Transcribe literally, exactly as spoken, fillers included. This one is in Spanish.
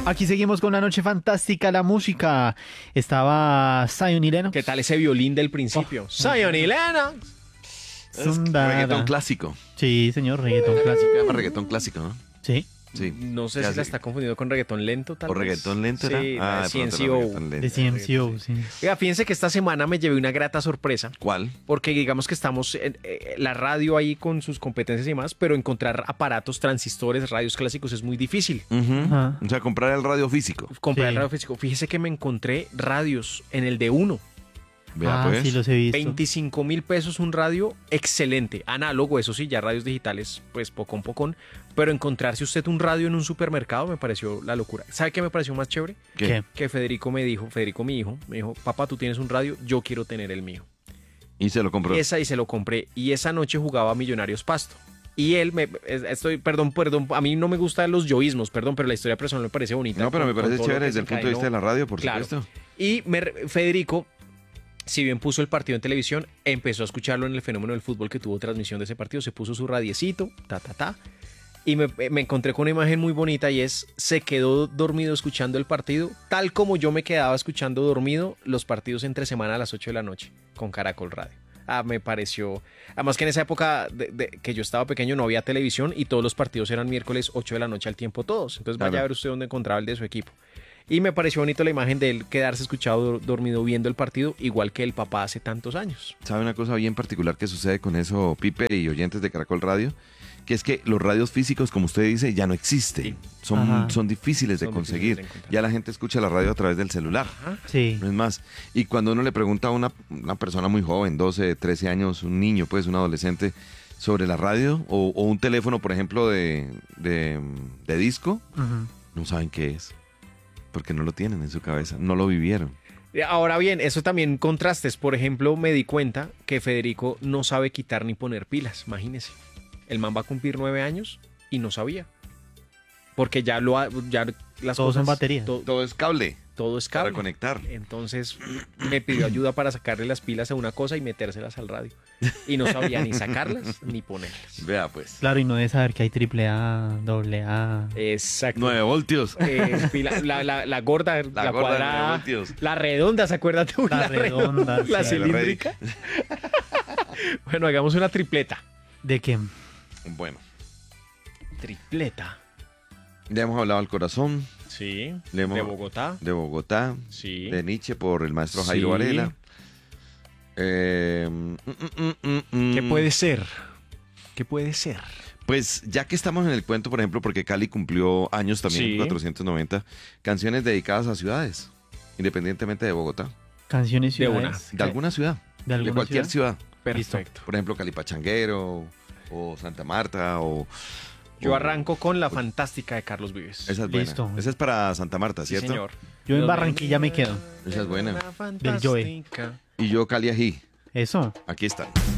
Aquí seguimos con la noche fantástica, la música. Estaba Zion y Lennox. ¿Qué tal ese violín del principio? Oh. Zion y Lennox. Es reggaetón clásico. Sí, señor, reggaetón clásico. Se llama reggaetón clásico, ¿no? Sí. Sí. No sé Ya si la sé. está confundiendo con reggaetón lento, tal ¿O vez. reggaetón lento era? Sí, Ah, la de pronto C N C era O. reggaetón lento. De C M C O, sí. Oiga, fíjense que esta semana me llevé una grata sorpresa. ¿Cuál? Porque digamos que estamos en eh, la radio ahí con sus competencias y demás, pero encontrar aparatos, transistores, radios clásicos es muy difícil. Ujú. Ajá. O sea, comprar el radio físico. Comprar Sí. radio físico. Fíjese que me encontré radios en el de uno. Vea, ah, pues. sí, los he visto. veinticinco mil pesos un radio excelente, análogo, eso sí, ya radios digitales, pues pocón pocón, pero encontrarse usted un radio en un supermercado me pareció la locura. ¿Sabe qué me pareció más chévere? ¿Qué? ¿Qué? Que Federico me dijo, Federico mi hijo, me dijo, papá, tú tienes un radio, yo quiero tener el mío. Y se lo compró. Y esa y se lo compré, y esa noche jugaba Millonarios Pasto. Y él, me, es- estoy, perdón, perdón, a mí no me gustan los yoísmos, perdón, pero la historia personal me parece bonita. No, pero con- me con parece todo lo chévere que desde el punto de desencadenó. vista de la radio, por Claro. supuesto. Y me- Federico, si bien puso el partido en televisión, empezó a escucharlo en el fenómeno del fútbol que tuvo transmisión de ese partido. Se puso su radiecito, ta, ta, ta. Y me, me encontré con una imagen muy bonita y es, se quedó dormido escuchando el partido, tal como yo me quedaba escuchando dormido los partidos entre semana a las ocho de la noche con Caracol Radio. Ah, me pareció... Además que en esa época de, de- que yo estaba pequeño no había televisión y todos los partidos eran miércoles ocho de la noche al tiempo todos. Entonces vaya Claro. a ver usted dónde encontraba el de su equipo. Y me pareció bonito la imagen de él quedarse escuchado dor- dormido viendo el partido, igual que el papá hace tantos años. ¿Sabe una cosa bien particular que sucede con eso, Pipe y oyentes de Caracol Radio? Que es que los radios físicos, como usted dice, ya no existen. Sí. Son, Ajá. son difíciles de Son conseguir. difíciles de encontrar. Ya la gente escucha la radio a través del celular. Ajá. Sí. No es más. Y cuando uno le pregunta a una, una persona muy joven, doce, trece años, un niño, pues un adolescente, sobre la radio o, o un teléfono, por ejemplo, de, de, de disco, Ujú. no saben qué es. Porque no lo tienen en su cabeza, no lo vivieron. Ahora bien, eso también contrastes. Por ejemplo, me di cuenta que Federico no sabe quitar ni poner pilas, imagínese. El man va a cumplir nueve años y no sabía. Porque ya lo ha, ya las Todos son cosas, baterías. to- Todo es cable todo es para cable. conectar. Entonces me pidió ayuda para sacarle las pilas a una cosa y metérselas al radio. Y no sabía ni sacarlas ni ponerlas. Vea pues. Claro, y no debe saber que hay triple A, doble A. Exacto. nueve voltios. Eh, pila- la, la- la gorda, la, La gorda de nueve cuadrada, voltios. la redonda, ¿se acuerda tú? La redonda, la sí. cilíndrica. Bueno, hagamos una tripleta. ¿De qué? Bueno, Tripleta. ya hemos hablado del corazón, Sí. Le hemos- De Bogotá. de Bogotá, Sí. de Nietzsche por el maestro Jairo Sí. Varela. Eh, mm, mm, mm, mm, ¿Qué mm. puede ser? ¿Qué puede ser? Pues ya que estamos en el cuento, por ejemplo, porque Cali cumplió años también, Sí. cuatrocientos noventa, canciones dedicadas a ciudades, independientemente de Bogotá, Canciones De ciudades. de alguna ciudad, ¿De alguna de cualquier ciudad. Perfecto. Por ejemplo, Calipachanguero o Santa Marta o... Yo o- arranco con la fantástica de Carlos Vives. Esa es buena. Listo. Esa es para Santa Marta, Sí, ¿cierto? señor. Yo en Lo Barranquilla me quedo. Esa es buena. La Del Joe. fantástica. Y yo Cali Ají. Eso. Aquí está.